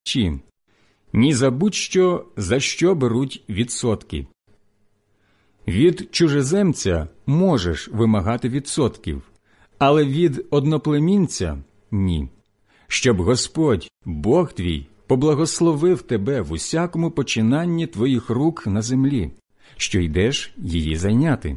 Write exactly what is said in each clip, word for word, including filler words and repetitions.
чи ні за будь-що, за що беруть відсотки. Від чужеземця можеш вимагати відсотків, але від одноплемінця – ні. Щоб Господь, Бог твій, поблагословив тебе в усякому починанні твоїх рук на землі, що йдеш її зайняти.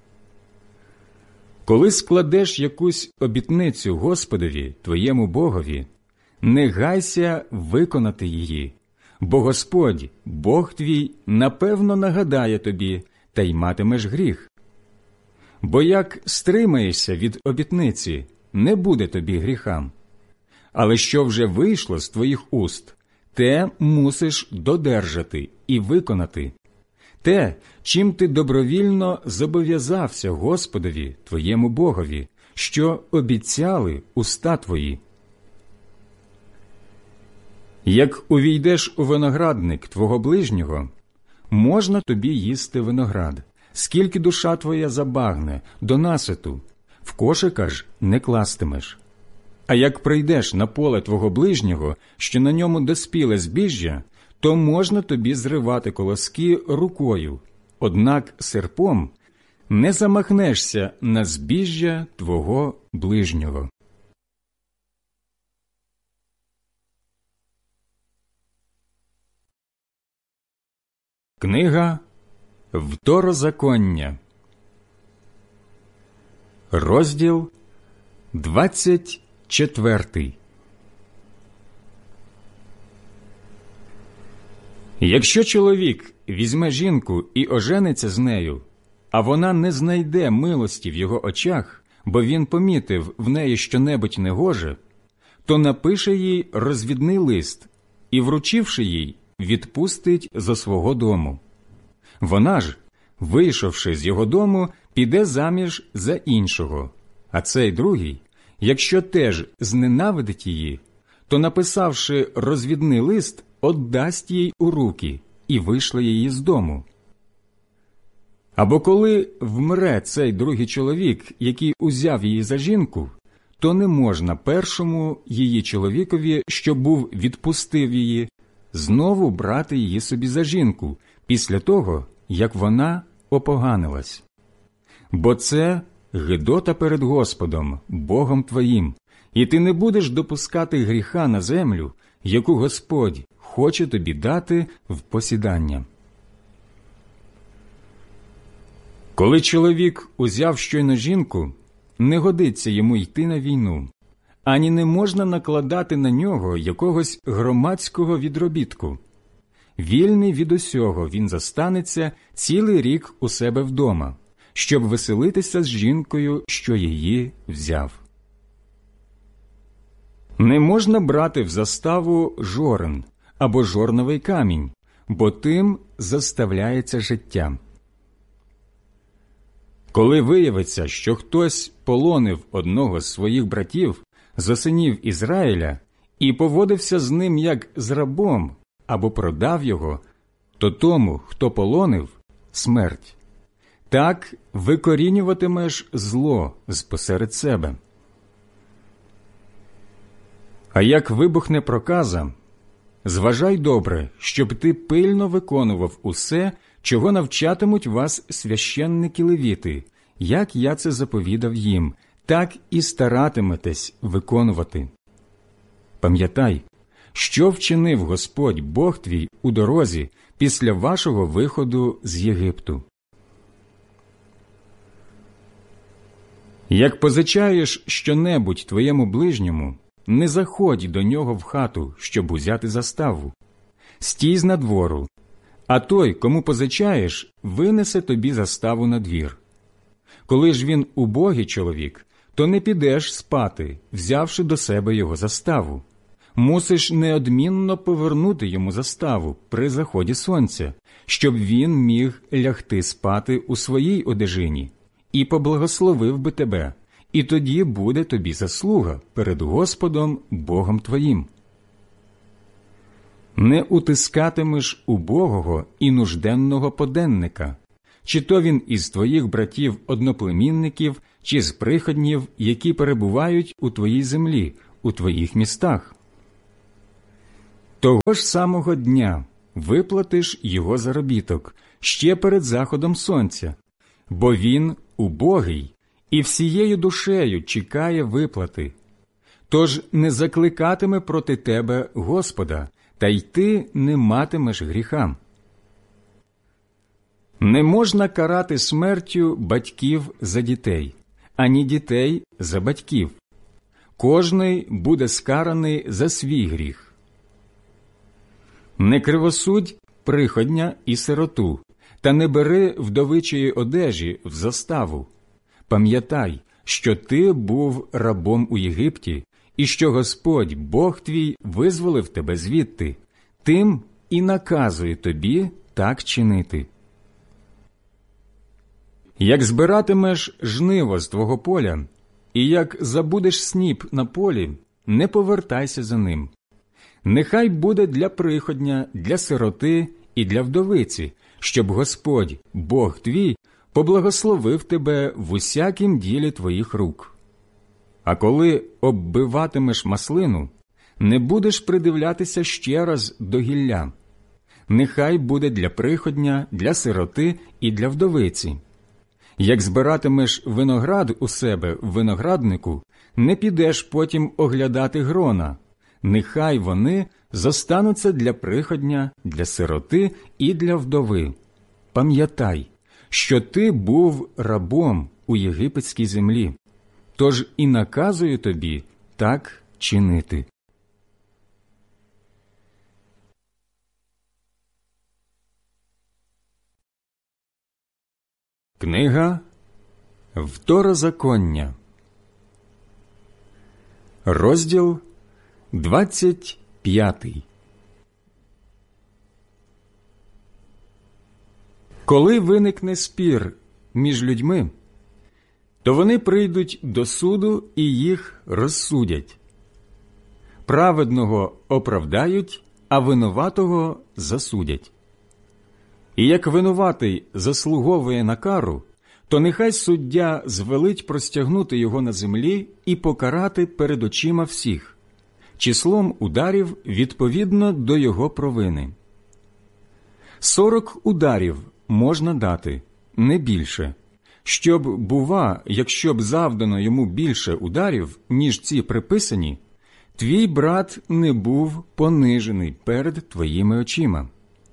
Коли складеш якусь обітницю Господові, твоєму Богові, не гайся виконати її, бо Господь, Бог твій, напевно нагадає тобі, та й матимеш гріх. Бо як стримаєшся від обітниці, не буде тобі гріха. Але що вже вийшло з твоїх уст, те мусиш додержати і виконати. Те, чим ти добровільно зобов'язався Господові, твоєму Богові, що обіцяли уста твої. Як увійдеш у виноградник твого ближнього, можна тобі їсти виноград, скільки душа твоя забагне, до наситу, в кошика ж не кластимеш. А як прийдеш на поле твого ближнього, що на ньому доспіле збіжжя, то можна тобі зривати колоски рукою, однак серпом не замахнешся на збіжжя твого ближнього. Книга Второзаконня, розділ двадцять четвертий. Якщо чоловік візьме жінку і ожениться з нею, а вона не знайде милості в його очах, бо він помітив в неї щонебудь негоже, то напише їй розвідний лист і, вручивши їй, відпустить зо свого дому. Вона ж, вийшовши з його дому, піде заміж за іншого, а цей другий, якщо теж зненавидить її, то, написавши розвідний лист, отдасть їй у руки і вишле її з дому. Або коли вмре цей другий чоловік, який узяв її за жінку, то не можна першому її чоловікові, що був відпустив її, знову брати її собі за жінку, після того, як вона опоганилась. Бо це гидота перед Господом, Богом твоїм, і ти не будеш допускати гріха на землю, яку Господь хоче тобі дати в посідання. Коли чоловік узяв щойно жінку, не годиться йому йти на війну, ані не можна накладати на нього якогось громадського відробітку. Вільний від усього він зостанеться цілий рік у себе вдома, щоб веселитися з жінкою, що її взяв. Не можна брати в заставу жорен або жорновий камінь, бо тим заставляється життя. Коли виявиться, що хтось полонив одного з своїх братів, зо синів Ізраїля, і поводився з ним як з рабом, або продав його, то тому, хто полонив, смерть. Так викорінюватимеш зло з-посеред себе. А як вибухне проказа, зважай добре, щоб ти пильно виконував усе, чого навчатимуть вас священники-левіти, як я це заповідав їм, так і старатиметесь виконувати. Пам'ятай, що вчинив Господь Бог твій у дорозі після вашого виходу з Єгипту. Як позичаєш щонебудь твоєму ближньому, не заходь до нього в хату, щоб узяти заставу. Стій знадвору, а той, кому позичаєш, винесе тобі заставу на двір. Коли ж він убогий чоловік, то не підеш спати, взявши до себе його заставу. Мусиш неодмінно повернути йому заставу при заході сонця, щоб він міг лягти спати у своїй одежині, і поблагословив би тебе, і тоді буде тобі заслуга перед Господом Богом твоїм. Не утискатимеш убогого і нужденного поденника, чи то він із твоїх братів-одноплемінників, чи з приходнів, які перебувають у твоїй землі, у твоїх містах. того ж самого дня виплатиш його заробіток ще перед заходом сонця, бо він убогий і всією душею чекає виплати. Тож не закликатиме проти тебе Господа, та й ти не матимеш гріха. Не можна карати смертю батьків за дітей, ані дітей за батьків. Кожний буде скараний за свій гріх. Не кривосудь приходня і сироту, та не бери вдовичої одежі в заставу. Пам'ятай, що ти був рабом у Єгипті, і що Господь, Бог твій, визволив тебе звідти, тим і наказує тобі так чинити. Як збиратимеш жниво з твого поля, і як забудеш сніп на полі, не повертайся за ним. Нехай буде для приходня, для сироти і для вдовиці, щоб Господь, Бог твій, поблагословив тебе в усякім ділі твоїх рук. А коли оббиватимеш маслину, не будеш придивлятися ще раз до гілля. Нехай буде для приходня, для сироти і для вдовиці. Як збиратимеш виноград у себе в винограднику, не підеш потім оглядати грона. Нехай вони зостануться для приходня, для сироти і для вдови. Пам'ятай, що ти був рабом у єгипетській землі, тож і наказую тобі так чинити. Книга Второзаконня, розділ двадцять п'ятий. Коли виникне спір між людьми, то вони прийдуть до суду і їх розсудять. Праведного оправдають, а винуватого засудять. І як винуватий заслуговує на кару, то нехай суддя звелить простягнути його на землі і покарати перед очима всіх, числом ударів відповідно до його провини. Сорок ударів можна дати, не більше, щоб, бува, якщо б завдано йому більше ударів, ніж ці приписані, твій брат не був понижений перед твоїми очима.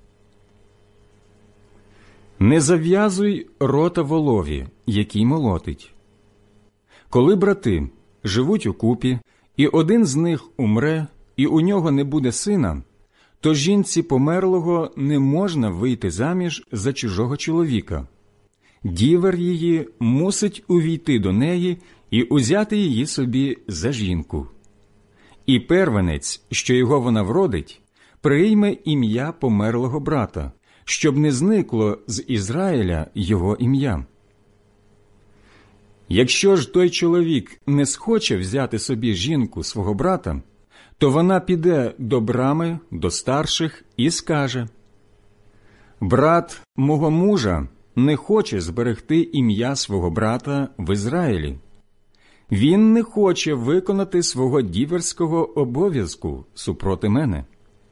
Не зав'язуй рота волові, який молотить. Коли брати живуть укупі, і один з них умре, і у нього не буде сина, то жінці померлого не можна вийти заміж за чужого чоловіка. Дівер її мусить увійти до неї і узяти її собі за жінку. І первенець, що його вона вродить, прийме ім'я померлого брата, щоб не зникло з Ізраїля його ім'я. Якщо ж той чоловік не схоче взяти собі жінку свого брата, то вона піде до брами, до старших і скаже: «Брат мого мужа не хоче зберегти ім'я свого брата в Ізраїлі. Він не хоче виконати свого діверського обов'язку супроти мене».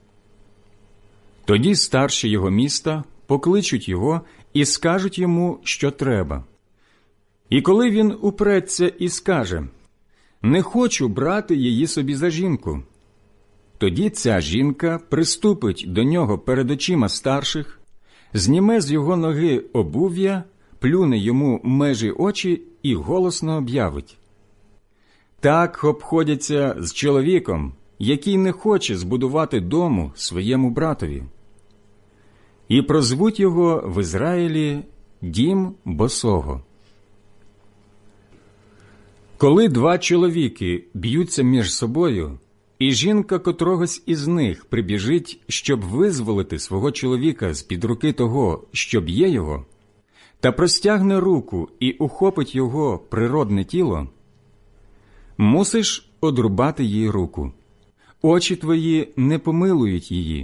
Тоді старші його міста покличуть його і скажуть йому, що треба. І коли він упреться і скаже: «Не хочу брати її собі за жінку», тоді ця жінка приступить до нього перед очима старших, зніме з його ноги обув'я, плюне йому межі очі і голосно об'явить: «Так обходяться з чоловіком, який не хоче збудувати дому своєму братові». І прозвуть його в Ізраїлі «Дім босого». Коли два чоловіки б'ються між собою, і жінка котрогось із них прибіжить, щоб визволити свого чоловіка з-під руки того, що б'є його, та простягне руку і ухопить його природне тіло, мусиш одрубати їй руку. Очі твої не помилують її.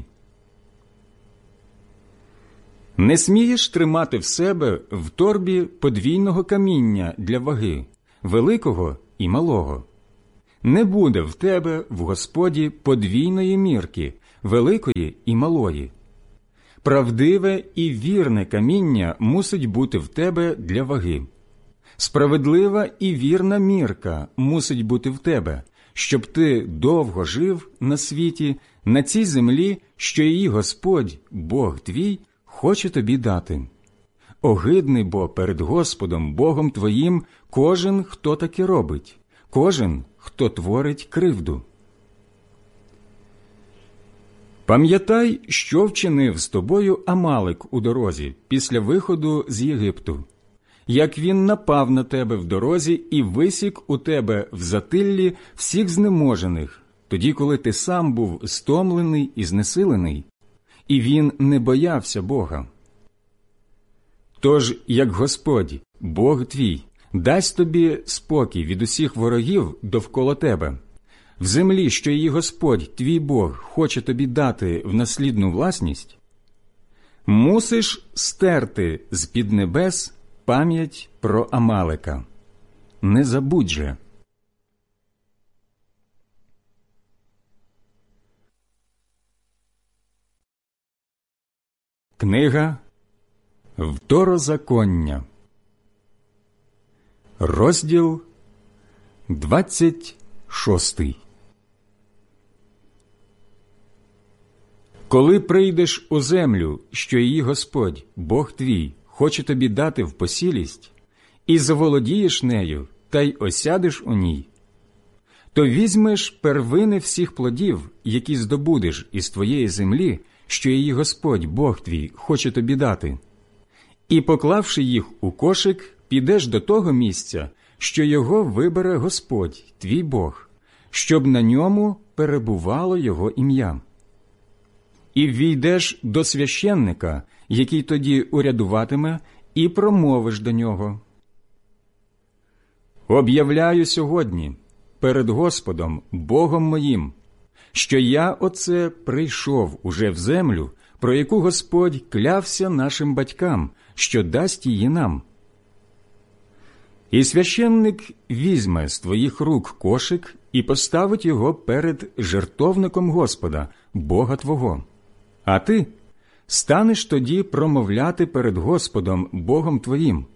Не смієш тримати в себе в торбі подвійного каміння для ваги, великого і малого. Не буде в тебе в Господі подвійної мірки, великої і малої. Правдиве і вірне каміння мусить бути в тебе для ваги. Справедлива і вірна мірка мусить бути в тебе, щоб ти довго жив на світі, на цій землі, що її Господь, Бог твій, хоче тобі дати. Огидний бо перед Господом, Богом твоїм, кожен, хто таке робить, кожен, хто творить кривду. Пам'ятай, що вчинив з тобою Амалик у дорозі після виходу з Єгипту, як він напав на тебе в дорозі і висік у тебе в затиллі всіх знеможених, тоді, коли ти сам був стомлений і знесилений, і він не боявся Бога. Тож, як Господь, Бог твій, дасть тобі спокій від усіх ворогів довкола тебе, в землі, що її Господь, твій Бог, хоче тобі дати в наслідну власність, мусиш стерти з-під небес пам'ять про Амалика. Не забудь же. Книга Второзаконня, розділ двадцять шостий. Коли прийдеш у землю, що її Господь, Бог твій, хоче тобі дати в посілість, і заволодієш нею, та й осядеш у ній, то візьмеш первини всіх плодів, які здобудеш із твоєї землі, що її Господь, Бог твій, хоче тобі дати, і, поклавши їх у кошик, підеш до того місця, що його вибере Господь, твій Бог, щоб на ньому перебувало його ім'я. І ввійдеш до священника, який тоді урядуватиме, і промовиш до нього: «Об'являю сьогодні перед Господом, Богом моїм, що я оце прийшов уже в землю, про яку Господь клявся нашим батькам, що дасть її нам». І священник візьме з твоїх рук кошик і поставить його перед жертовником Господа, Бога твого. А ти станеш тоді промовляти перед Господом, Богом твоїм: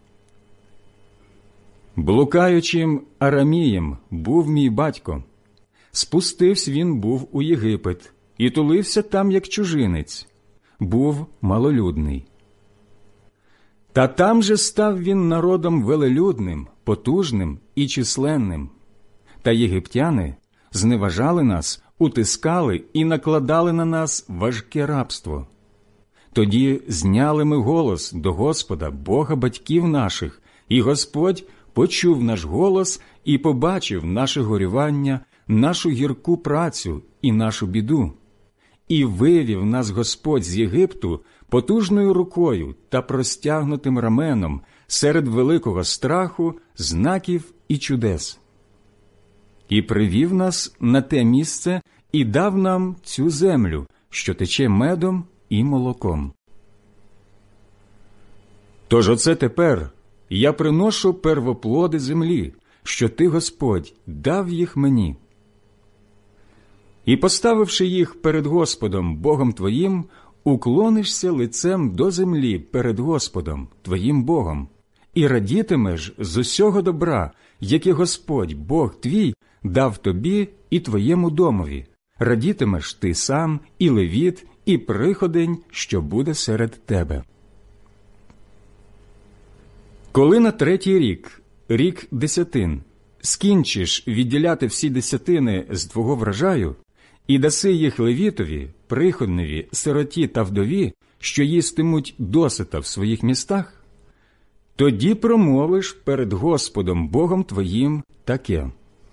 «Блукаючим Арамієм був мій батько. Спустився він був у Єгипет і тулився там, як чужинець, був малолюдний. Та там же став він народом велелюдним, потужним і численним. Та єгиптяни зневажали нас, утискали і накладали на нас важке рабство. Тоді зняли ми голос до Господа, Бога батьків наших, і Господь почув наш голос і побачив наше горювання, нашу гірку працю і нашу біду. І вивів нас Господь з Єгипту потужною рукою та простягнутим раменом серед великого страху, знаків і чудес. І привів нас на те місце і дав нам цю землю, що тече медом і молоком. Тож оце тепер я приношу первоплоди землі, що ти, Господь, дав їх мені. І, поставивши їх перед Господом, Богом твоїм, уклонишся лицем до землі перед Господом, твоїм Богом, і радітимеш з усього добра, яке Господь, Бог твій, дав тобі і твоєму домові. Радітимеш ти сам, і левіт, і приходень, що буде серед тебе. Коли на третій рік, рік десятин, скінчиш відділяти всі десятини з твого врожаю, і даси їх левітові, приходневі, сироті та вдові, що їстимуть досита в своїх містах, тоді промовиш перед Господом Богом твоїм таке: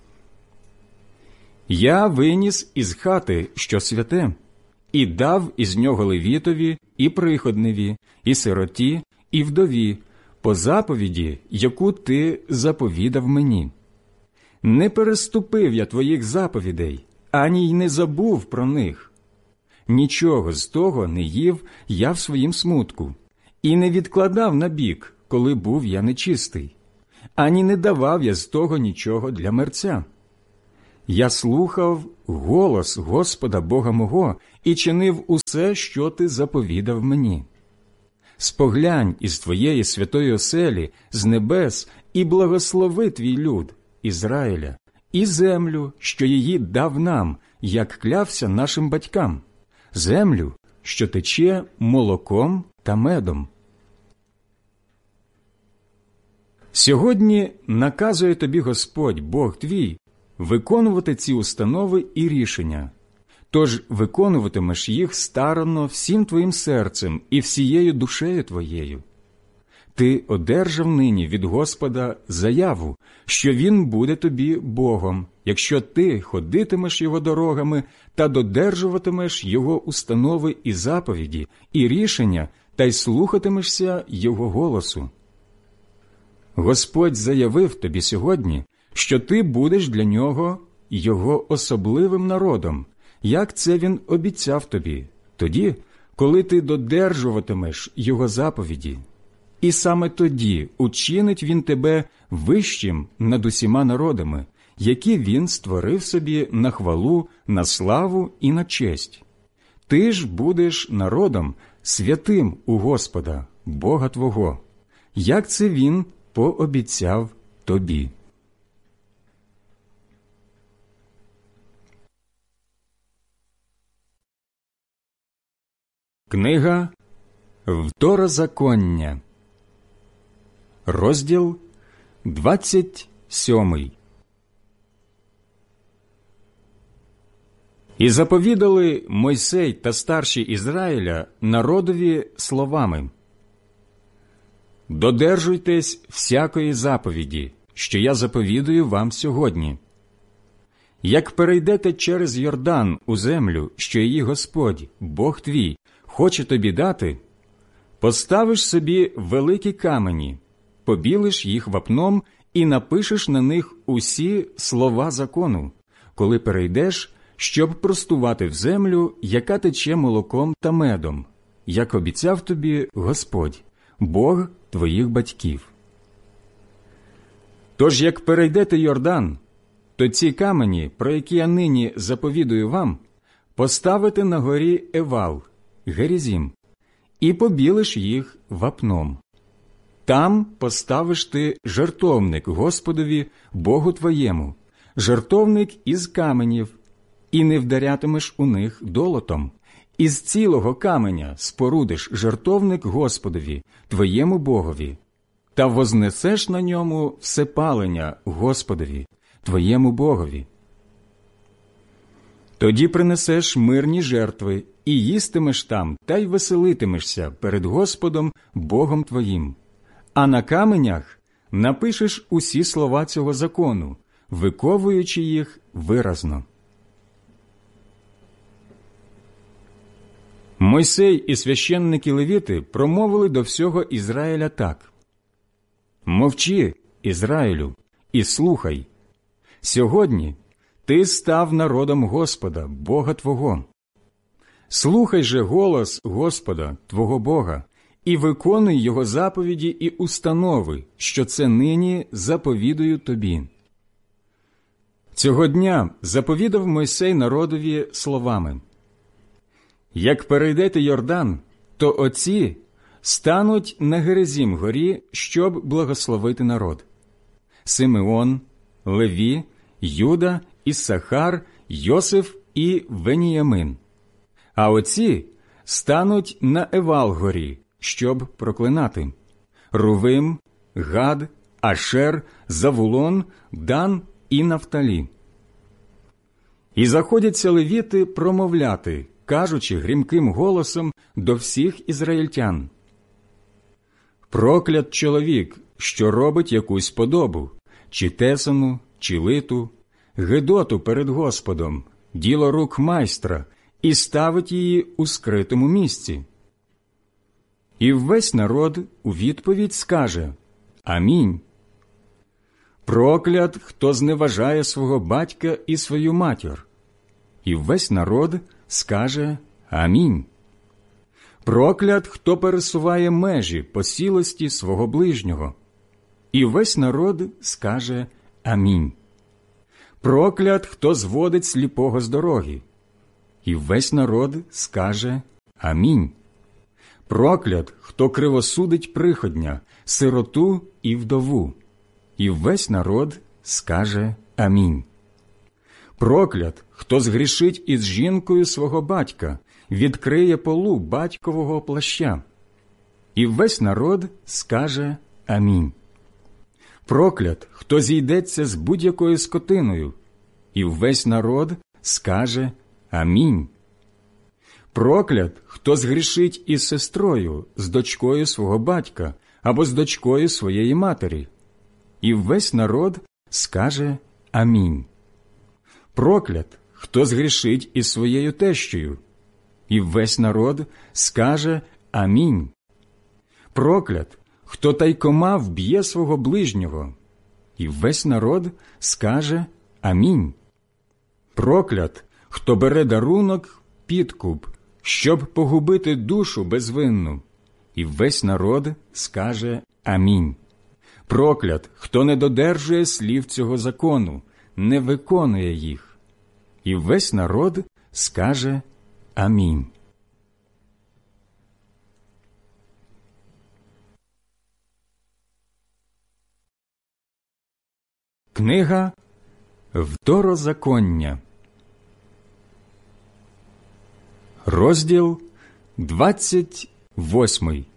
«Я виніс із хати, що святе, і дав із нього левітові, і приходневі, і сироті, і вдові, по заповіді, яку ти заповідав мені. Не переступив я твоїх заповідей, ані й не забув про них. Нічого з того не їв я в своїм смутку, і не відкладав набік, коли був я нечистий, ані не давав я з того нічого для мерця. Я слухав голос Господа Бога мого і чинив усе, що ти заповідав мені. Споглянь із твоєї святої оселі з небес і благослови твій люд, Ізраїля, і землю, що її дав нам, як клявся нашим батькам, землю, що тече молоком та медом. Сьогодні наказує тобі Господь, Бог твій, виконувати ці установи і рішення. Тож виконуватимеш їх старанно всім твоїм серцем і всією душею твоєю. Ти одержав нині від Господа заяву, що Він буде тобі Богом, якщо ти ходитимеш Його дорогами та додержуватимеш Його установи і заповіді, і рішення, та й слухатимешся Його голосу. Господь заявив тобі сьогодні, що ти будеш для Нього Його особливим народом, як це Він обіцяв тобі, тоді, коли ти додержуватимеш Його заповіді. І саме тоді учинить Він тебе вищим над усіма народами, які Він створив собі на хвалу, на славу і на честь. Ти ж будеш народом святим у Господа, Бога твого, як це Він пообіцяв тобі. Книга Второзаконня, розділ двадцять сьомий. І заповідали Мойсей та старші Ізраїля народові словами: «Додержуйтесь всякої заповіді, що я заповідую вам сьогодні. Як перейдете через Йордан у землю, що її Господь, Бог твій, хоче тобі дати, поставиш собі великі камені, побілиш їх вапном і напишеш на них усі слова закону, коли перейдеш, щоб простувати в землю, яка тече молоком та медом, як обіцяв тобі Господь, Бог твоїх батьків. Тож, як перейдете Йордан, то ці камені, про які я нині заповідую вам, поставите на горі Евал, Герізім, і побілиш їх вапном. Там поставиш ти жертовник Господові, Богу твоєму, жертовник із каменів, і не вдарятимеш у них долотом. Із цілого каменя спорудиш жертовник Господові, твоєму Богові, та вознесеш на ньому всепалення Господові, твоєму Богові. Тоді принесеш мирні жертви, і їстимеш там, та й веселитимешся перед Господом, Богом твоїм. А на каменях напишеш усі слова цього закону, виковуючи їх виразно». Мойсей і священники левіти промовили до всього Ізраїля так: «Мовчи, Ізраїлю, і слухай. Сьогодні ти став народом Господа, Бога твого. Слухай же голос Господа, твого Бога, і виконуй Його заповіді і установи, що це нині заповідую тобі». Цього дня заповідав Мойсей народові словами: «Як перейдете Йордан, то оці стануть на Герезім горі, щоб благословити народ: Симеон, Леві, Юда, Іссахар, Йосиф і Веніямин. А оці стануть на Евал горі, щоб проклинати: Рувим, Гад, Ашер, Завулон, Дан і Нафталі. І заходяться левіти промовляти, кажучи грімким голосом до всіх ізраїльтян: проклят чоловік, що робить якусь подобу, чи тесану, чи литу, гидоту перед Господом, діло рук майстра, і ставить її у скритому місці. І весь народ у відповідь скаже: Амінь. Проклят, хто зневажає свого батька і свою матір. І весь народ скаже: Амінь. Проклят, хто пересуває межі посілості свого ближнього. І весь народ скаже: Амінь. Проклят, хто зводить сліпого з дороги. І весь народ скаже Амінь. Проклят, хто кривосудить приходня, сироту і вдову. І весь народ скаже Амінь. Проклят, хто згрішить із жінкою свого батька, відкриє полу батькового плаща. І весь народ скаже Амінь. Проклят, хто зійдеться з будь-якою скотиною, і весь народ скаже Амінь. Проклят, хто згрішить із сестрою, з дочкою свого батька або з дочкою своєї матері, і весь народ скаже Амінь. Проклят, хто згрішить із своєю тещею, і весь народ скаже Амінь. Проклят, хто тайкома вб'є свого ближнього, і весь народ скаже Амінь. Проклят, хто бере дарунок підкуп, щоб погубити душу безвинну, і весь народ скаже Амінь. Проклят, хто не додержує слів цього закону, не виконує їх, і весь народ скаже Амінь. Книга Второзаконня, розділ двадцять восьмий.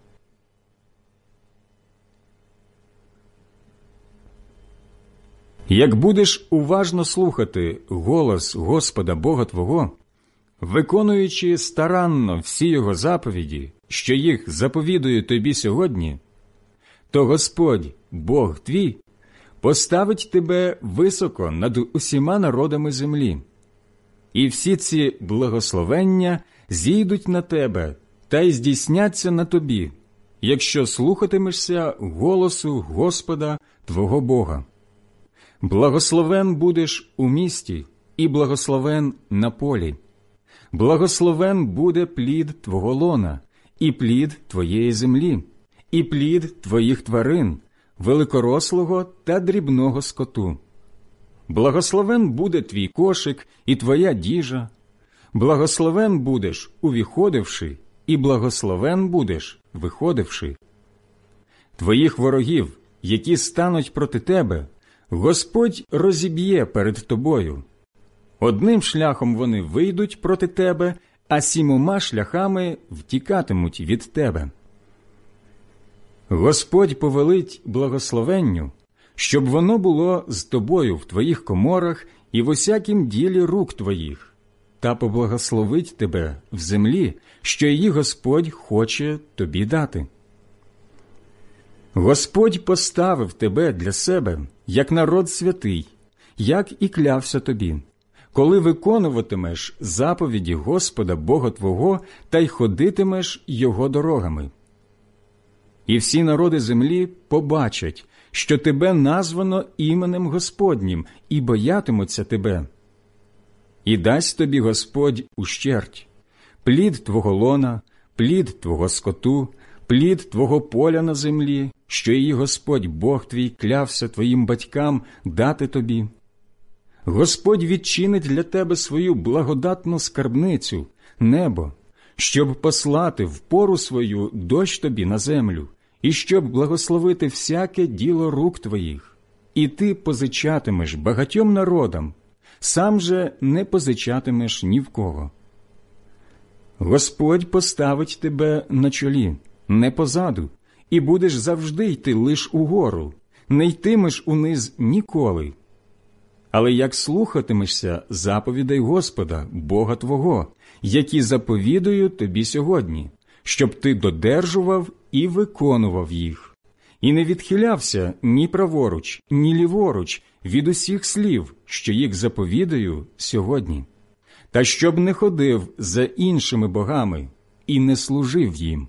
Як будеш уважно слухати голос Господа Бога твого, виконуючи старанно всі Його заповіді, що їх заповідую тобі сьогодні, то Господь, Бог твій, поставить тебе високо над усіма народами землі, і всі ці благословення зійдуть на тебе та й здійсняться на тобі, якщо слухатимешся голосу Господа твого Бога. Благословен будеш у місті і благословен на полі. Благословен буде плід твого лона, і плід твоєї землі, і плід твоїх тварин, великорослого та дрібного скоту. Благословен буде твій кошик і твоя діжа. Благословен будеш, увіходивши, і благословен будеш, виходивши. Твоїх ворогів, які стануть проти тебе, Господь розіб'є перед тобою. Одним шляхом вони вийдуть проти тебе, а сімома шляхами втікатимуть від тебе. Господь повелить благословенню, щоб воно було з тобою в твоїх коморах і в усякім ділі рук твоїх, та поблагословить тебе в землі, що її Господь хоче тобі дати. Господь поставив тебе для себе, як народ святий, як і клявся тобі, коли виконуватимеш заповіді Господа Бога твого та й ходитимеш Його дорогами. І всі народи землі побачать, що тебе названо іменем Господнім, і боятимуться тебе. І дасть тобі Господь ущерть, плід твого лона, плід твого скоту, плід твого поля на землі, що її Господь Бог твій клявся твоїм батькам дати тобі. Господь відчинить для тебе свою благодатну скарбницю, небо, щоб послати в пору свою дощ тобі на землю, і щоб благословити всяке діло рук твоїх. І ти позичатимеш багатьом народам, сам же не позичатимеш ні в кого. Господь поставить тебе на чолі, не позаду, і будеш завжди йти лиш угору, не йтимеш униз ніколи. Але як слухатимешся заповідей Господа, Бога твого, які заповідую тобі сьогодні, щоб ти додержував і виконував їх, і не відхилявся ні праворуч, ні ліворуч від усіх слів, що їх заповідаю сьогодні, та щоб не ходив за іншими богами і не служив їм.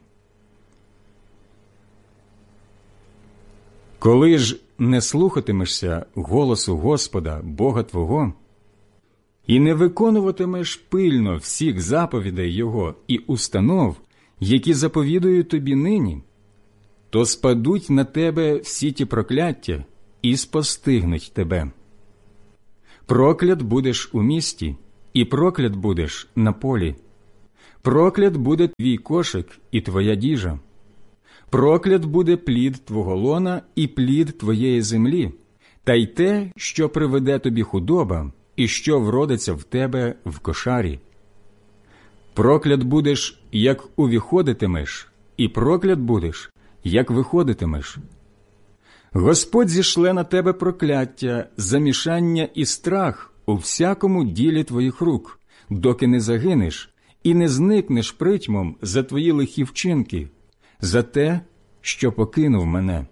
Коли ж не слухатимешся голосу Господа, Бога твого, і не виконуватимеш пильно всіх заповідей Його і установ, які заповідую тобі нині, то спадуть на тебе всі ті прокляття і спостигнуть тебе. Проклят будеш у місті, і проклят будеш на полі. Проклят буде твій кошик і твоя діжа. Проклят буде плід твого лона і плід твоєї землі, та й те, що приведе тобі худоба, і що вродиться в тебе в кошарі. Проклят будеш, як увіходитимеш, і проклят будеш, як виходитимеш. Господь зішле на тебе прокляття, замішання і страх у всякому ділі твоїх рук, доки не загинеш і не зникнеш притьмом за твої лихі вчинки, за те, що покинув мене.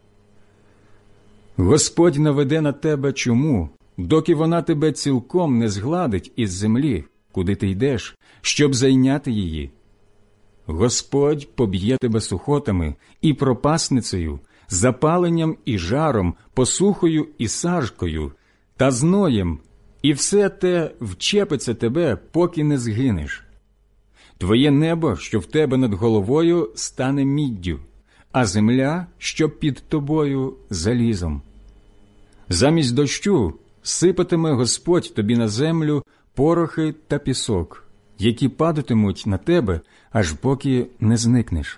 Господь наведе на тебе чуму, доки вона тебе цілком не згладить із землі, куди ти йдеш, щоб зайняти її. Господь поб'є тебе сухотами і пропасницею, запаленням і жаром, посухою і сажкою, та зноєм, і все те вчепиться тебе, поки не згинеш. Твоє небо, що в тебе над головою, стане міддю, а земля, що під тобою, залізом. Замість дощу сипатиме Господь тобі на землю порохи та пісок, які падатимуть на тебе, аж поки не зникнеш.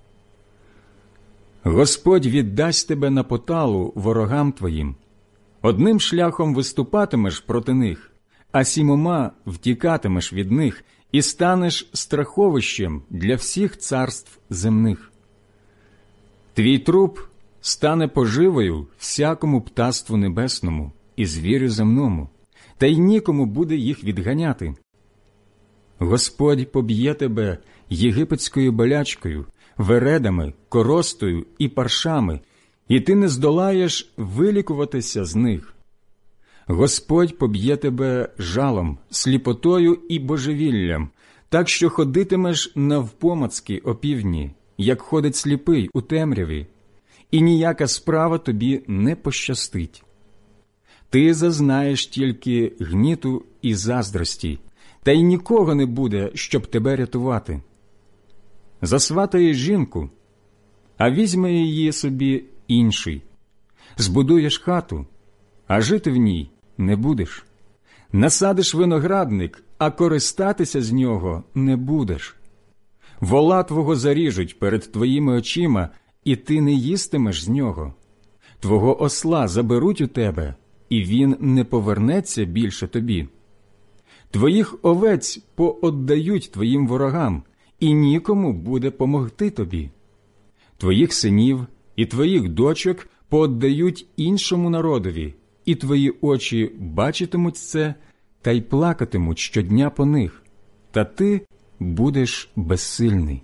Господь віддасть тебе на поталу ворогам твоїм. Одним шляхом виступатимеш проти них, а сімома втікатимеш від них і станеш страховищем для всіх царств земних. Твій труп стане поживою всякому птаству небесному і звірю земному, та й нікому буде їх відганяти. Господь поб'є тебе єгипетською болячкою, вередами, коростою і паршами, і ти не здолаєш вилікуватися з них. Господь поб'є тебе жалом, сліпотою і божевіллям, так що ходитимеш навпомацки опівдні, як ходить сліпий у темряві, і ніяка справа тобі не пощастить. Ти зазнаєш тільки гніту і заздрості, та й нікого не буде, щоб тебе рятувати. Засватаєш жінку, а візьме її собі інший. Збудуєш хату, а жити в ній не будеш. Насадиш виноградник, а користатися з нього не будеш. Вола твого заріжуть перед твоїми очима, і ти не їстимеш з нього. Твого осла заберуть у тебе, і він не повернеться більше тобі. Твоїх овець пооддають твоїм ворогам, і нікому буде помогти тобі. Твоїх синів і твоїх дочок пооддають іншому народові, і твої очі бачитимуть це та й плакатимуть щодня по них, та ти будеш безсильний.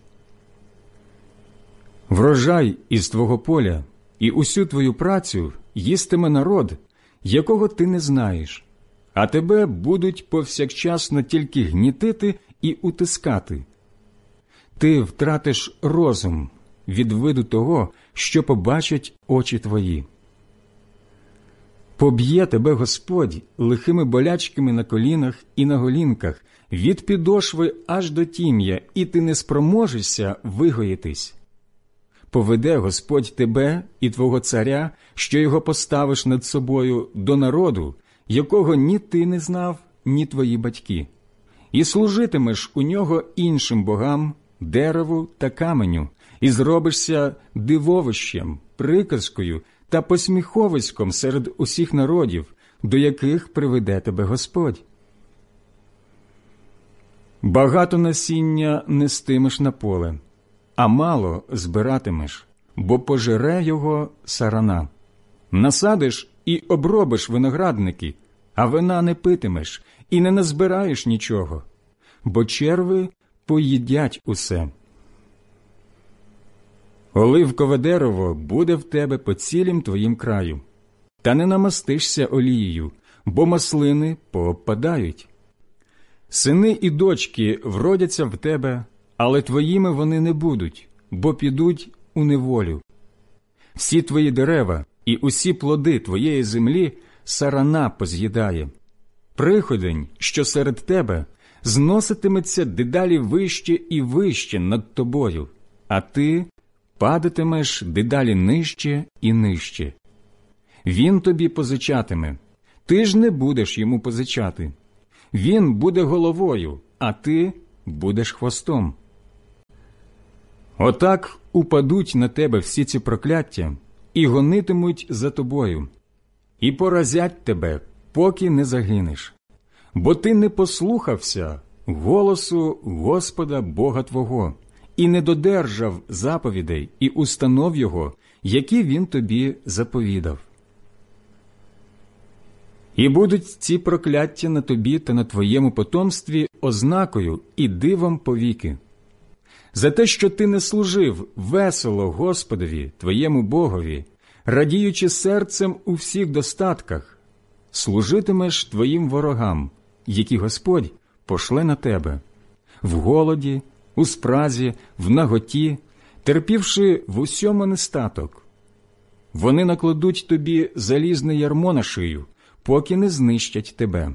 Врожай із твого поля і усю твою працю їстиме народ, якого ти не знаєш, а тебе будуть повсякчасно тільки гнітити і утискати. Ти втратиш розум від виду того, що побачать очі твої. Поб'є тебе Господь лихими болячками на колінах і на голінках, від підошви аж до тім'я, і ти не спроможешся вигоїтись. Поведе Господь тебе і твого царя, що його поставиш над собою, до народу, якого ні ти не знав, ні твої батьки, і служитимеш у нього іншим богам, дереву та каменю, і зробишся дивовищем, приказкою та посміховиськом серед усіх народів, до яких приведе тебе Господь. Багато насіння нестимеш на поле, а мало збиратимеш, бо пожере його сарана. Насадиш і обробиш виноградники, а вина не питимеш і не назбираєш нічого, бо черви поїдять усе. Оливкове дерево буде в тебе по цілім твоїм краю, та не намастишся олією, бо маслини поопадають. Сини і дочки вродяться в тебе, але твоїми вони не будуть, бо підуть у неволю. Всі твої дерева і усі плоди твоєї землі сарана поз'їдає. Приходень, що серед тебе, зноситиметься дедалі вище і вище над тобою, а ти падатимеш дедалі нижче і нижче. Він тобі позичатиме, ти ти ж не будеш йому позичати. Він буде головою, а ти будеш хвостом. Отак упадуть на тебе всі ці прокляття і гонитимуть за тобою, і поразять тебе, поки не загинеш. Бо ти не послухався голосу Господа Бога твого і не додержав заповідей і установ Його, які Він тобі заповідав. І будуть ці прокляття на тобі та на твоєму потомстві ознакою і дивом повіки. За те, що ти не служив весело Господові, твоєму Богові, радіючи серцем у всіх достатках, служитимеш твоїм ворогам, які Господь пошле на тебе, в голоді, у спразі, в наготі, терпівши в усьому нестаток. Вони накладуть тобі залізне ярмо на шию, поки не знищать тебе.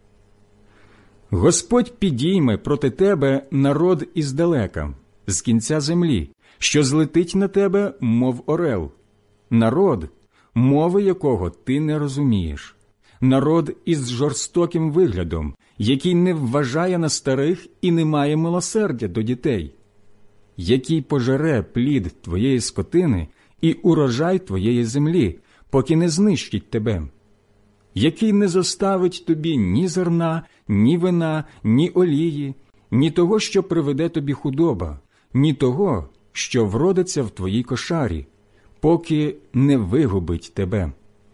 Господь підійме проти тебе народ іздалека, з кінця землі, що злетить на тебе, мов орел. Народ, мови якого ти не розумієш. Народ із жорстоким виглядом, який не вважає на старих і не має милосердя до дітей, який пожере плід твоєї скотини і урожай твоєї землі, поки не знищить тебе, який не зоставить тобі ні зерна, ні вина, ні олії, ні того, що приведе тобі худоба, ні того, що вродиться в твоїй кошарі, поки не вигубить тебе.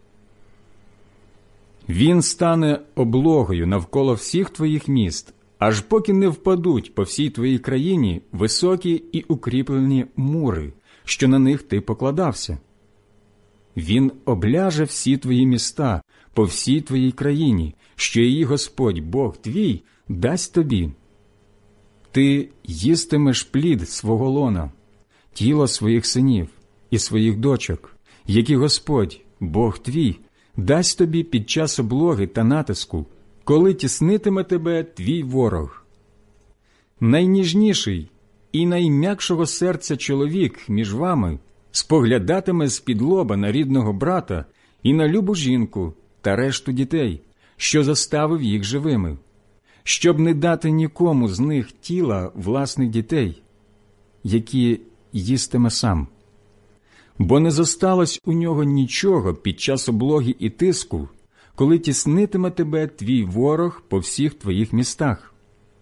Він стане облогою навколо всіх твоїх міст, аж поки не впадуть по всій твоїй країні високі і укріплені мури, що на них ти покладався. Він обляже всі твої міста по всій твоїй країні, що її Господь, Бог твій, дасть тобі. Ти їстимеш плід свого лона, тіло своїх синів і своїх дочок, які Господь, Бог твій, дасть тобі під час облоги та натиску, коли тіснитиме тебе твій ворог. Найніжніший і найм'якшого серця чоловік між вами споглядатиме з-під лоба на рідного брата і на любу жінку та решту дітей, що заставив їх живими, щоб не дати нікому з них тіла власних дітей, які їстиме сам. Бо не зосталось у нього нічого під час облоги і тиску, коли тіснитиме тебе твій ворог по всіх твоїх містах.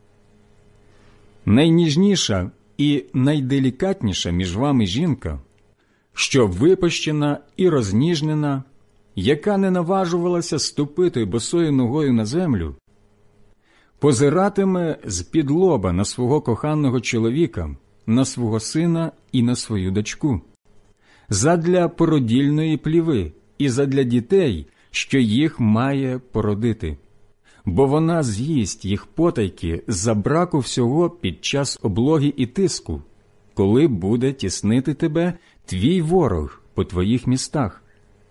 Найніжніша і найделікатніша між вами жінка, що випащена і розніжнена, яка не наважувалася ступити босою ногою на землю, позиратиме з-під лоба на свого коханого чоловіка, на свого сина і на свою дочку, задля породільної пліви і задля дітей, що їх має породити, бо вона з'їсть їх потайки за браку всього під час облоги і тиску, коли буде тіснити тебе твій ворог по твоїх містах.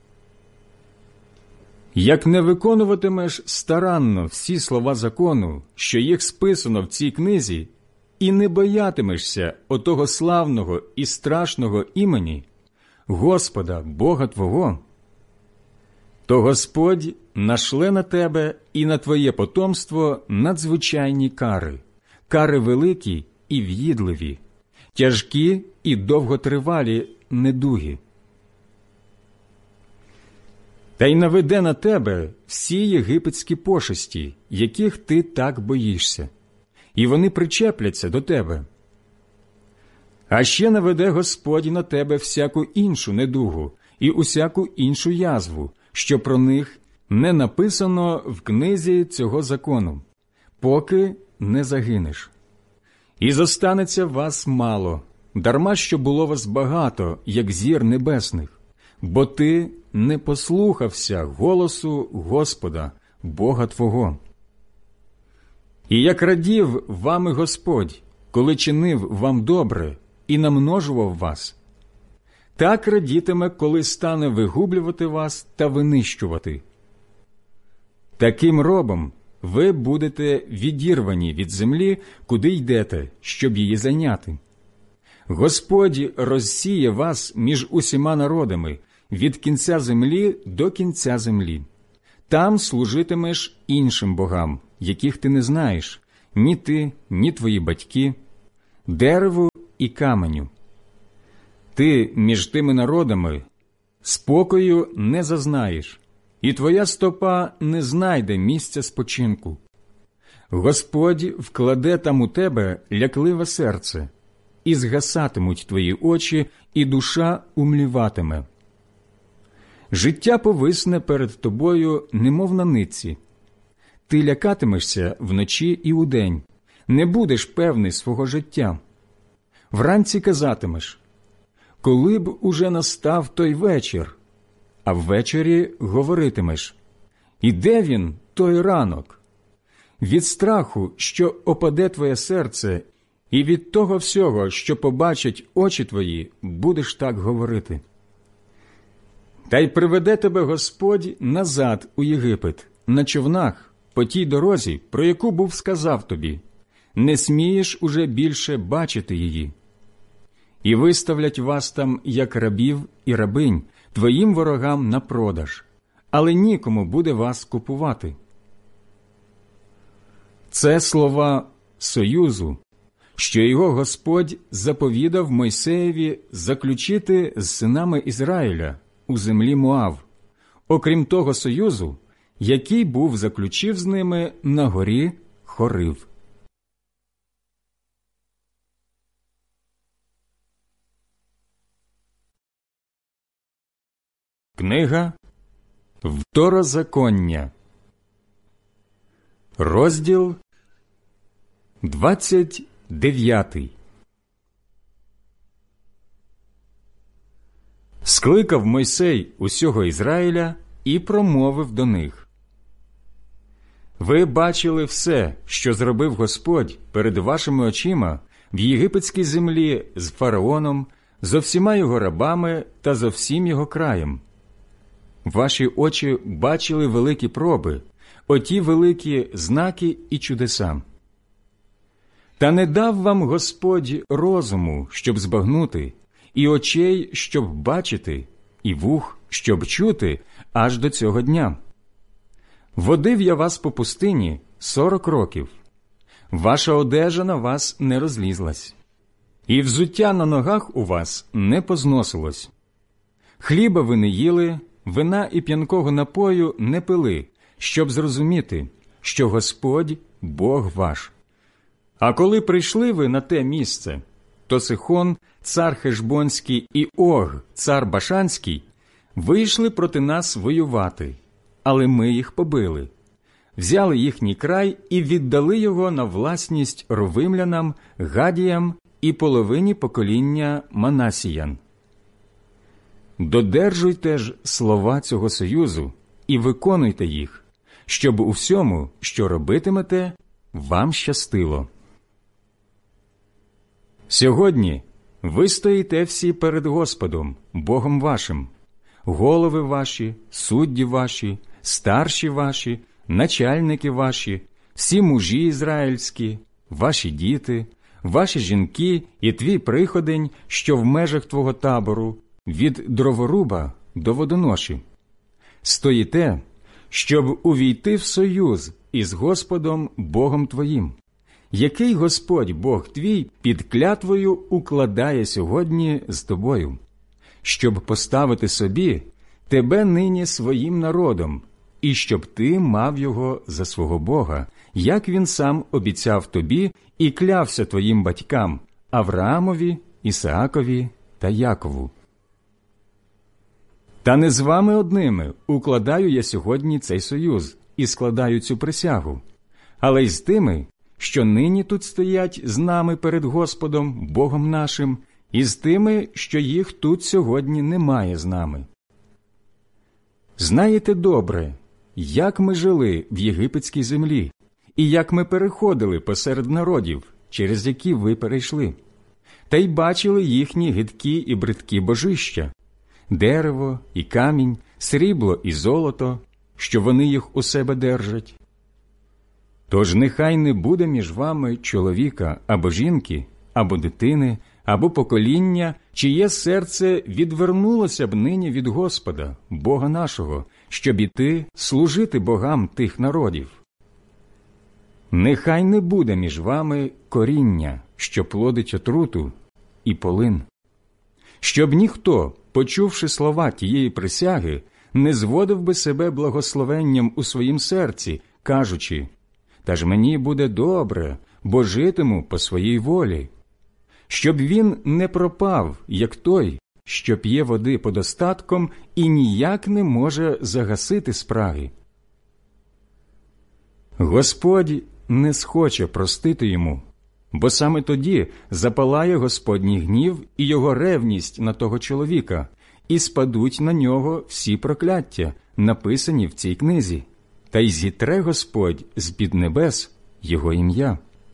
Як не виконуватимеш старанно всі слова закону, що їх списано в цій книзі, і не боятимешся отого славного і страшного імені Господа, Бога твого, то Господь нашле на тебе і на твоє потомство надзвичайні кари, кари великі і в'їдливі, тяжкі і довготривалі недуги. Та й наведе на тебе всі єгипетські пошесті, яких ти так боїшся, і вони причепляться до тебе. А ще наведе Господь на тебе всяку іншу недугу і усяку іншу язву, що про них не написано в книзі цього закону, поки не загинеш. І зостанеться вас мало, дарма що було вас багато, як зір небесних, бо ти не послухався голосу Господа, Бога твого. І як радів вами Господь, коли чинив вам добре і намножував вас, так радітиме, коли стане вигублювати вас та винищувати. Таким робом ви будете відірвані від землі, куди йдете, щоб її зайняти. Господь розсіє вас між усіма народами, від кінця землі до кінця землі. там служитимеш іншим богам, яких ти не знаєш, ні ти, ні твої батьки, дереву і каменю. Ти між тими народами спокою не зазнаєш, і твоя стопа не знайде місця спочинку. Господь вкладе там у тебе лякливе серце, і згасатимуть твої очі, і душа умліватиме. Життя повисне перед тобою, немов на нитці. Ти лякатимешся вночі і удень, не будеш певний свого життя. Вранці казатимеш: коли б уже настав той вечір, а ввечері говоритимеш: і де він, той ранок? Від страху, що опаде твоє серце, і від того всього, що побачать очі твої, будеш так говорити. Та й приведе тебе Господь назад у Єгипет, на човнах, по тій дорозі, про яку був сказав тобі: не смієш уже більше бачити її. І виставлять вас там, як рабів і рабинь, твоїм ворогам на продаж, але нікому буде вас купувати. Це слова союзу, що його Господь заповідав Мойсеєві заключити з синами Ізраїля у землі Моав, окрім того союзу, який був заключив з ними на горі Хорив. Книга Второзаконня, розділ двадцять дев'ятий. Скликав Мойсей усього Ізраїля і промовив до них: ви бачили все, що зробив Господь перед вашими очима в єгипетській землі з фараоном, зо всіма його рабами та зо всім його краєм. Ваші очі бачили великі проби, оті великі знаки і чудеса. Та не дав вам Господь розуму, щоб збагнути, і очей, щоб бачити, і вух, щоб чути, аж до цього дня. Водив я вас по пустині сорок років. Ваша одежа на вас не розлізлась, і взуття на ногах у вас не позносилось. Хліба ви не їли, вина і п'янкого напою не пили, щоб зрозуміти, що Господь – Бог ваш. А коли прийшли ви на те місце, то Сихон, цар Хешбонський, і Ог, цар Башанський, вийшли проти нас воювати, але ми їх побили. Взяли їхній край і віддали його на власність ровимлянам, гадіям і половині покоління Манасіян. Додержуйте ж слова цього союзу і виконуйте їх, щоб у всьому, що робитимете, вам щастило. Сьогодні ви стоїте всі перед Господом, Богом вашим, голови ваші, судді ваші, старші ваші, начальники ваші, всі мужі ізраїльські, ваші діти, ваші жінки і твій приходень, що в межах твого табору, від дроворуба до водоноші. Стоїте, щоб увійти в союз із Господом Богом твоїм, який Господь Бог твій під клятвою укладає сьогодні з тобою, щоб поставити собі тебе нині своїм народом, і щоб ти мав його за свого Бога, як він сам обіцяв тобі і клявся твоїм батькам Авраамові, Ісаакові та Якову. Та не з вами одними укладаю я сьогодні цей союз і складаю цю присягу, але й з тими, що нині тут стоять з нами перед Господом, Богом нашим, і з тими, що їх тут сьогодні немає з нами. Знаєте добре, як ми жили в єгипетській землі, і як ми переходили посеред народів, через які ви перейшли, та й бачили їхні гидкі і бридкі божища, дерево і камінь, срібло і золото, що вони їх у себе держать. Тож нехай не буде між вами чоловіка або жінки, або дитини, або покоління, чиє серце відвернулося б нині від Господа, Бога нашого, щоб іти служити богам тих народів. Нехай не буде між вами коріння, що плодить отруту, і полин. Щоб ніхто, почувши слова тієї присяги, не зводив би себе благословенням у своїм серці, кажучи: «Та ж мені буде добре, бо житиму по своїй волі». Щоб він не пропав, як той, що п'є води подостатком і ніяк не може загасити спраги. Господь не схоче простити йому, бо саме тоді запалає Господній гнів і його ревність на того чоловіка, і спадуть на нього всі прокляття, написані в цій книзі, та й зітре Господь з-під небес його ім'я.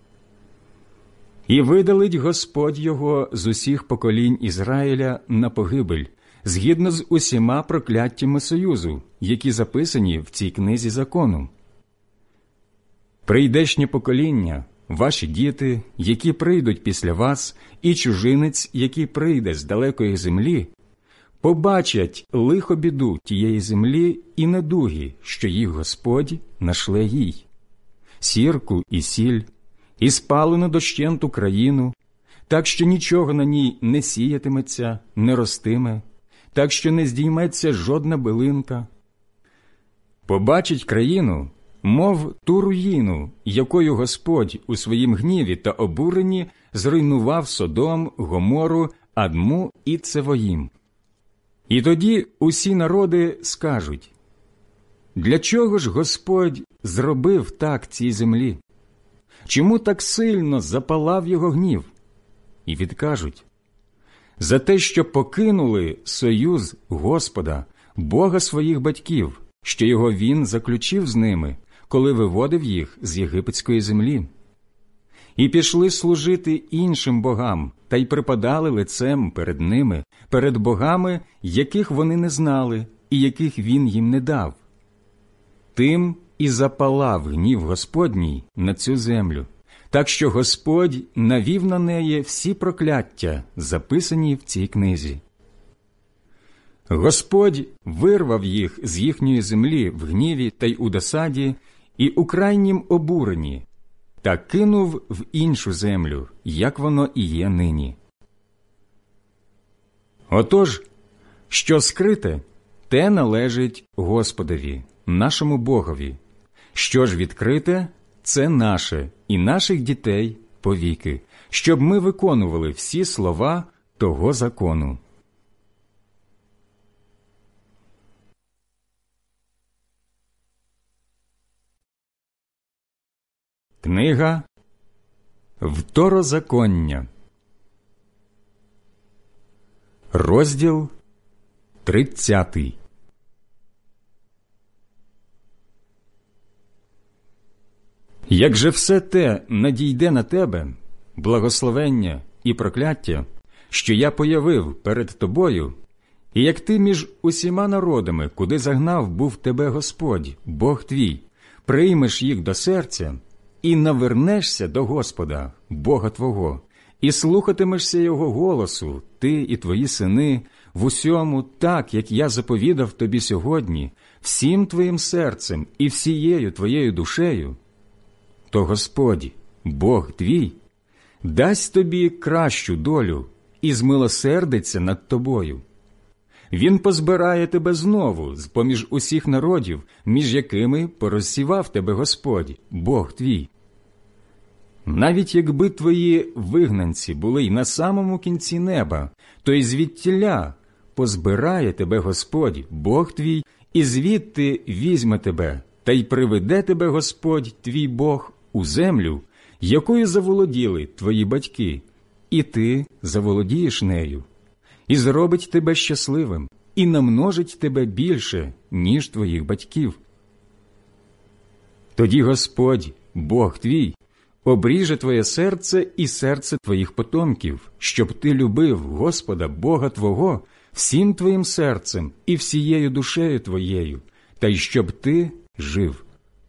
І видалить Господь його з усіх поколінь Ізраїля на погибель, згідно з усіма прокляттями союзу, які записані в цій книзі закону. Прийдешнє покоління, ваші діти, які прийдуть після вас, і чужинець, який прийде з далекої землі, побачать лихо-біду тієї землі і недуги, що їх Господь нашле їй, сірку і сіль, і спалену дощенту країну, так що нічого на ній не сіятиметься, не ростиме, так що не здійметься жодна билинка. Побачить країну, мов ту руїну, якою Господь у своїм гніві та обуренні зруйнував Содом, Гомору, Адму і Цевоїм. І тоді усі народи скажуть: «Для чого ж Господь зробив так цій землі? Чому так сильно запалав його гнів?» І відкажуть: «За те, що покинули союз Господа, Бога своїх батьків, що його Він заключив з ними, коли виводив їх з єгипетської землі. І пішли служити іншим богам, та й припадали лицем перед ними, перед богами, яких вони не знали, і яких Він їм не дав. Тим і запалав гнів Господній на цю землю, так що Господь навів на неї всі прокляття, записані в цій книзі. Господь вирвав їх з їхньої землі в гніві та й у досаді, і у крайнім обуренні, та кинув в іншу землю, як воно і є нині. Отож, що скрите, те належить Господові, нашому Богові. Що ж відкрите, це наше і наших дітей повіки, щоб ми виконували всі слова того закону. Книга Второзаконня, розділ тридцятий. Як же все те надійде на тебе, благословення і прокляття, що я появив перед тобою, і як ти між усіма народами, куди загнав був тебе Господь, Бог твій, приймеш їх до серця, і навернешся до Господа, Бога твого, і слухатимешся Його голосу, ти і твої сини, в усьому так, як я заповідав тобі сьогодні, всім твоїм серцем і всією твоєю душею, то Господь, Бог твій, дасть тобі кращу долю і змилосердиться над тобою. Він позбирає тебе знову з-поміж усіх народів, між якими порозсівав тебе Господь, Бог твій. Навіть якби твої вигнанці були й на самому кінці неба, то й звідтіля позбирає тебе Господь, Бог твій, і звідти візьме тебе, та й приведе тебе Господь, твій Бог, у землю, якою заволоділи твої батьки, і ти заволодієш нею, і зробить тебе щасливим, і намножить тебе більше, ніж твоїх батьків. Тоді Господь, Бог твій, обріже твоє серце і серце твоїх потомків, щоб ти любив Господа, Бога твого, всім твоїм серцем і всією душею твоєю, та й щоб ти жив.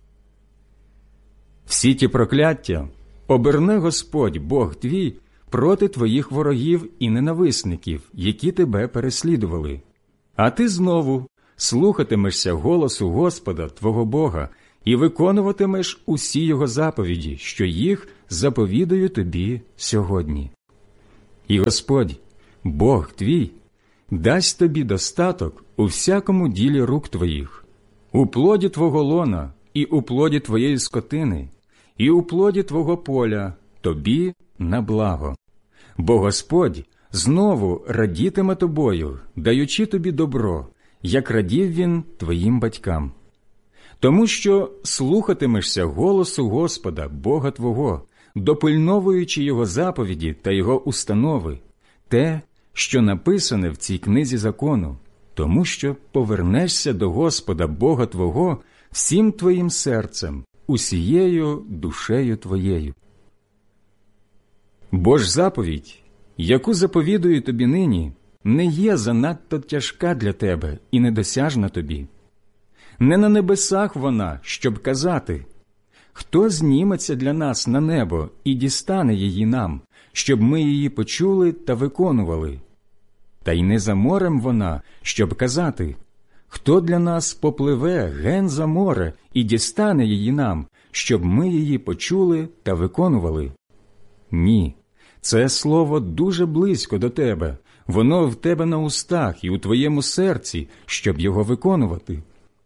Всі ті прокляття оберне Господь, Бог твій, проти твоїх ворогів і ненависників, які тебе переслідували. А ти знову слухатимешся голосу Господа твого Бога і виконуватимеш усі Його заповіді, що їх заповідаю тобі сьогодні. І Господь, Бог твій, дасть тобі достаток у всякому ділі рук твоїх, у плоді твого лона і у плоді твоєї скотини, і у плоді твого поля, тобі на благо. Бо Господь знову радітиме тобою, даючи тобі добро, як радів він твоїм батькам. Тому що слухатимешся голосу Господа, Бога твого, допильновуючи Його заповіді та Його установи, те, що написане в цій книзі закону, тому що повернешся до Господа, Бога твого, всім твоїм серцем, усією душею твоєю. Бо ж заповідь, яку заповідую тобі нині, не є занадто тяжка для тебе і недосяжна тобі. Не на небесах вона, щоб казати: «Хто зніметься для нас на небо і дістане її нам, щоб ми її почули та виконували?» Та й не за морем вона, щоб казати: «Хто для нас попливе ген за море і дістане її нам, щоб ми її почули та виконували?» Ні, це слово дуже близько до тебе, воно в тебе на устах і у твоєму серці, щоб його виконувати.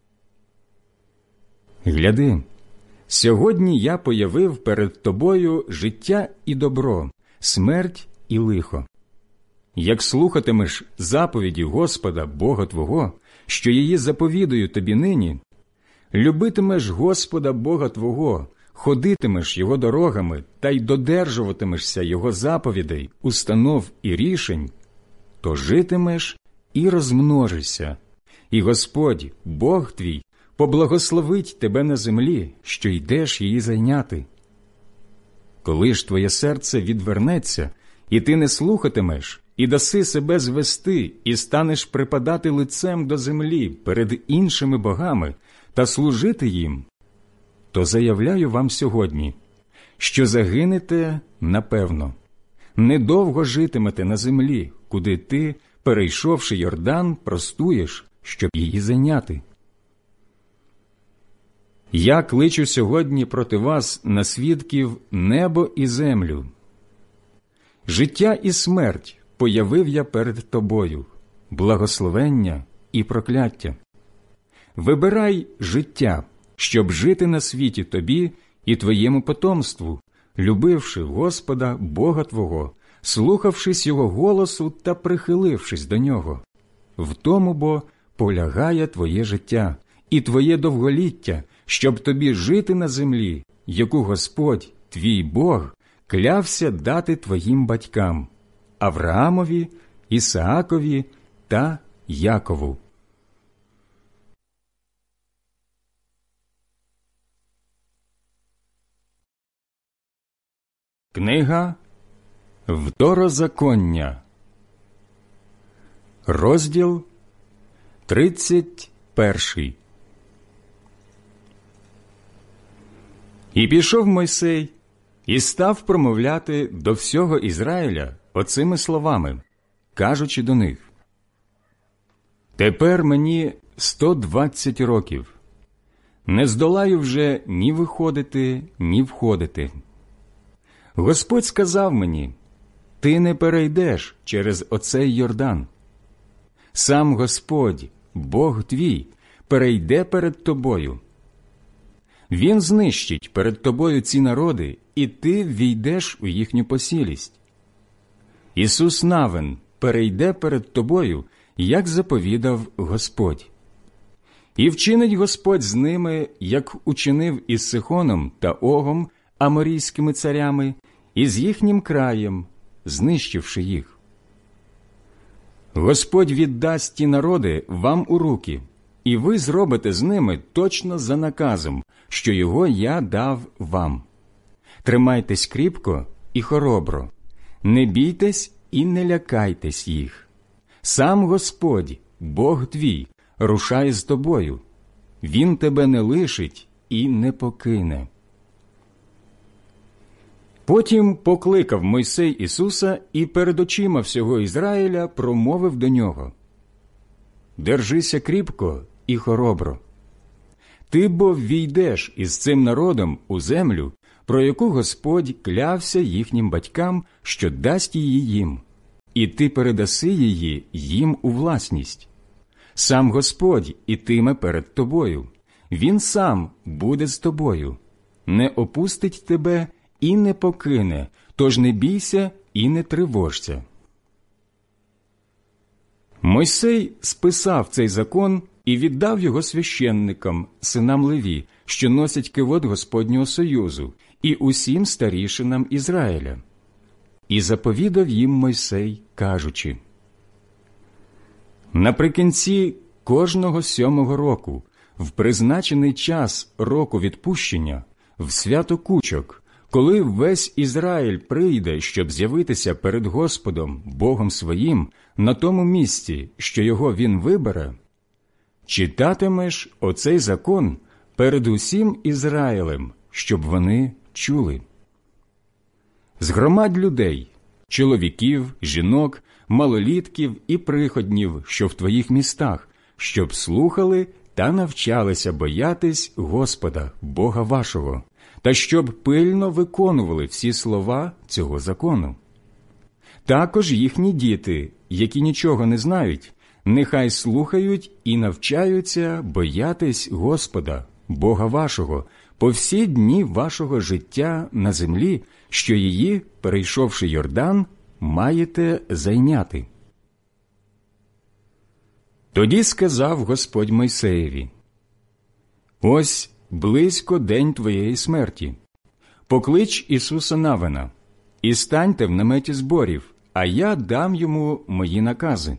Гляди, сьогодні я появив перед тобою життя і добро, смерть і лихо. Як слухатимеш заповіді Господа, Бога твого, що її заповідую тобі нині, любитимеш Господа Бога твого, ходитимеш Його дорогами та й додержуватимешся Його заповідей, установ і рішень, то житимеш і розмножишся, і Господь, Бог твій, поблагословить тебе на землі, що йдеш її зайняти. Коли ж твоє серце відвернеться, і ти не слухатимеш, і даси себе звести, і станеш припадати лицем до землі перед іншими богами та служити їм, то заявляю вам сьогодні, що загинете напевно. Недовго житимете на землі, куди ти, перейшовши Йордан, простуєш, щоб її зайняти. Я кличу сьогодні проти вас на свідків небо і землю. Життя і смерть появив я перед тобою, благословення і прокляття. Вибирай життя, щоб жити на світі тобі і твоєму потомству, любивши Господа Бога твого, слухавшись Його голосу та прихилившись до Нього. В тому бо полягає твоє життя і твоє довголіття, щоб тобі жити на землі, яку Господь, твій Бог, клявся дати твоїм батькам – Авраамові, Ісаакові та Якову. Книга Второзаконня, розділ тридцять перший. І пішов Мойсей, і став промовляти до всього Ізраїля оцими словами, кажучи до них: «Тепер мені сто двадцять років. Не здолаю вже ні виходити, ні входити. Господь сказав мені: ти не перейдеш через оцей Йордан. Сам Господь, Бог твій, перейде перед тобою. Він знищить перед тобою ці народи, і ти ввійдеш у їхню посілість. Ісус Навин перейде перед тобою, як заповідав Господь. І вчинить Господь з ними, як учинив із Сихоном та Огом, аморійськими царями, і з їхнім краєм, знищивши їх. Господь віддасть ті народи вам у руки, і ви зробите з ними точно за наказом, що його я дав вам. Тримайтесь кріпко і хоробро, не бійтесь і не лякайтесь їх. Сам Господь, Бог твій, рушає з тобою. Він тебе не лишить і не покине». Потім покликав Мойсей Ісуса і перед очима всього Ізраїля промовив до нього: держися кріпко і хоробро. Ти бо ввійдеш із цим народом у землю, про яку Господь клявся їхнім батькам, що дасть її їм, і ти передаси її їм у власність. Сам Господь ітиме перед тобою, Він сам буде з тобою, не опустить тебе і не покине, тож не бійся і не тривожся». Мойсей списав цей закон і віддав його священникам, синам Леві, що носять кивот Господнього союзу, і усім старішинам Ізраїля. І заповідав їм Мойсей, кажучи: «Наприкінці кожного сьомого року, в призначений час року відпущення, в свято кучок, коли весь Ізраїль прийде, щоб з'явитися перед Господом, Богом своїм, на тому місці, що його Він вибере, читатимеш оцей закон перед усім Ізраїлем, щоб вони чули. Згромадь людей, чоловіків, жінок, малолітків і приходнів, що в твоїх містах, щоб слухали та навчалися боятись Господа, Бога вашого, та щоб пильно виконували всі слова цього закону. Також їхні діти, які нічого не знають, нехай слухають і навчаються боятись Господа, Бога вашого, по всі дні вашого життя на землі, що її, перейшовши Йордан, маєте зайняти». Тоді сказав Господь Мойсеєві: «Ось близько день твоєї смерті. Поклич Ісуса Навина, і станьте в наметі зборів, а я дам йому мої накази».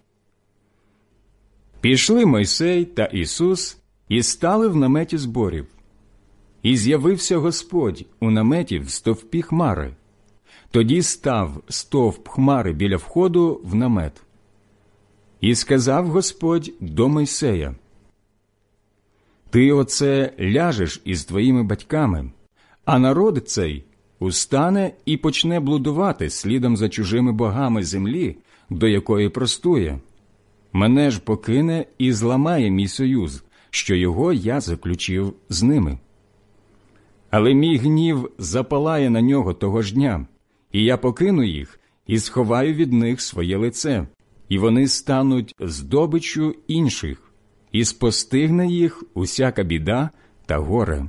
Пішли Мойсей та Ісус і стали в наметі зборів. І з'явився Господь у наметі в стовпі хмари. Тоді став стовп хмари біля входу в намет. І сказав Господь до Мойсея: «Ти оце ляжеш із твоїми батьками, а народ цей устане і почне блудувати слідом за чужими богами землі, до якої простує. Мене ж покине і зламає мій союз, що його я заключив з ними. Але мій гнів запалає на нього того ж дня, і я покину їх і сховаю від них своє лице, і вони стануть здобиччю інших, і спостигне їх усяка біда та горе.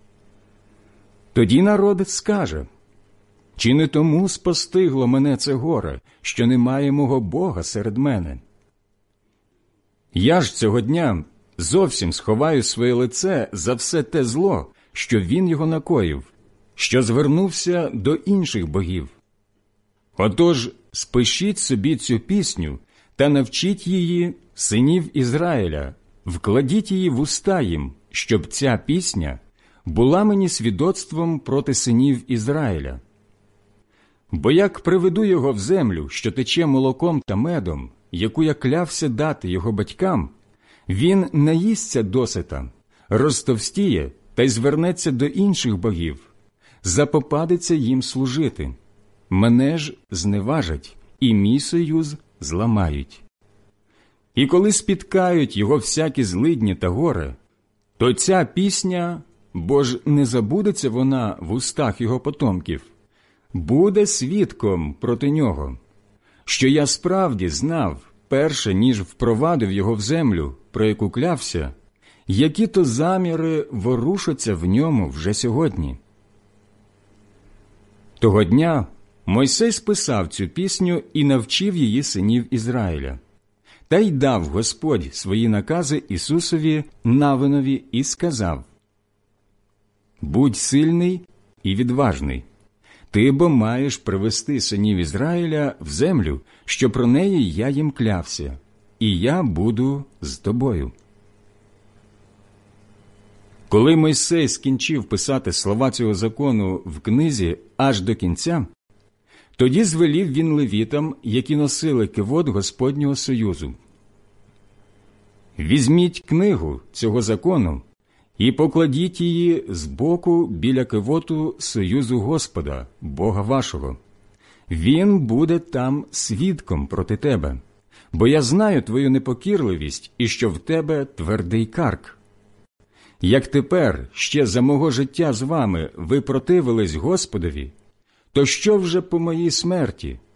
Тоді народ скаже: чи не тому спостигло мене це горе, що немає мого Бога серед мене? Я ж цього дня зовсім сховаю своє лице за все те зло, що він його накоїв, що звернувся до інших богів. Отож, спишіть собі цю пісню та навчіть її синів Ізраїля, вкладіть її в уста їм, щоб ця пісня була мені свідоцтвом проти синів Ізраїля. Бо як приведу його в землю, що тече молоком та медом, яку я клявся дати його батькам, він наїсться досита, розтовстіє та й звернеться до інших богів, запопадеться їм служити. Мене ж зневажать, і мій союз зламають. І коли спіткають його всякі злидні та горе, то ця пісня, бо ж не забудеться вона в устах його потомків, буде свідком проти нього, що я справді знав, перше ніж впровадив його в землю, про яку клявся, які то заміри ворушаться в ньому вже сьогодні. Того дня Мойсей списав цю пісню і навчив її синів Ізраїля. Та й дав Господь свої накази Ісусові Навинові і сказав: «Будь сильний і відважний. Ти бо маєш привести синів Ізраїля в землю, що про неї я їм клявся, і я буду з тобою». Коли Мойсей скінчив писати слова цього закону в книзі аж до кінця, тоді звелів він левітам, які носили кивот Господнього союзу: «Візьміть книгу цього закону і покладіть її збоку біля кивоту союзу Господа, Бога вашого. Він буде там свідком проти тебе, Бо я знаю твою непокірливість і що в тебе твердий карк. Як тепер, ще за мого життя з вами, ви противились Господові, то що вже по моїй смерті?